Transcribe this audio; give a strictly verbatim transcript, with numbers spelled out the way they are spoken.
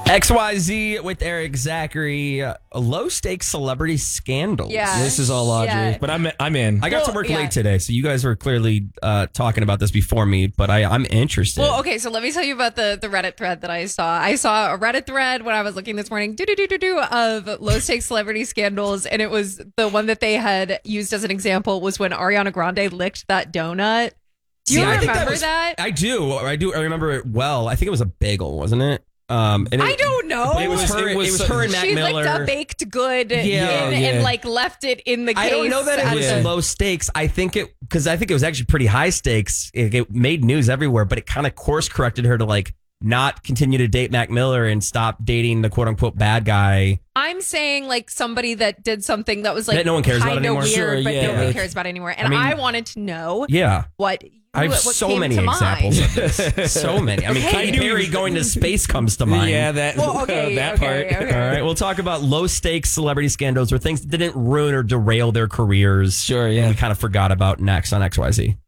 X Y Z with Eric Zachary, uh, low stakes celebrity scandals. Yeah. This is all Audrey, Yeah. but I'm I'm in. I got Well, to work yeah. late today, so you guys were clearly uh, talking about this before me, but I, I'm interested. Well, okay, so let me tell you about the, the Reddit thread that I saw. I saw a Reddit thread when I was looking this morning, do do do do do, of low stakes celebrity scandals, and it was the one that they had used as an example was when Ariana Grande licked that donut. Do you See, I remember think that? was- I do. I do. I remember it well. I think it was a bagel, wasn't it? Um, and it, I don't know. It was her. It was, It was her and Mac she Miller. licked a baked good Yeah, in yeah. and like left it in the case. I don't know that it at was Yeah. the- low stakes. I think it because I think it was actually pretty high stakes. It, it made news everywhere, but it kind of course corrected her to like not continue to date Mac Miller and stop dating the quote unquote bad guy. I'm saying like somebody that did something that was like That no one cares about kinda anymore. weird, Sure, but yeah. nobody Like- cares about anymore. And I I, mean- wanted to know Yeah, what I have what so came many to examples mind. of this. So many. I mean, Okay. Katy Perry going to space comes to mind. Yeah, that Well, okay, that okay, part. okay. All right, we'll talk about low stakes celebrity scandals or things that didn't ruin or derail their careers. Sure, yeah. We kind of forgot about next on X Y Z.